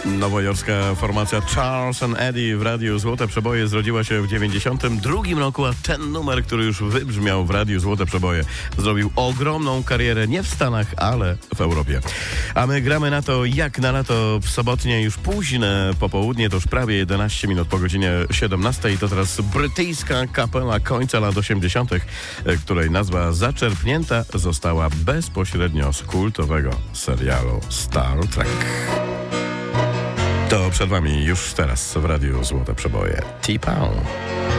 Nowojorska formacja Charles and Eddie w Radiu Złote Przeboje zrodziła się w 92 roku, a ten numer, który już wybrzmiał w Radiu Złote Przeboje, zrobił ogromną karierę nie w Stanach, ale w Europie. A my gramy na to jak na lato w sobotnie, już późne popołudnie, to już prawie 11 minut po godzinie 17. To teraz brytyjska kapela końca lat 80., której nazwa zaczerpnięta została bezpośrednio z kultowego serialu Star Trek. To przed wami już teraz w Radiu Złote Przeboje T-Pound.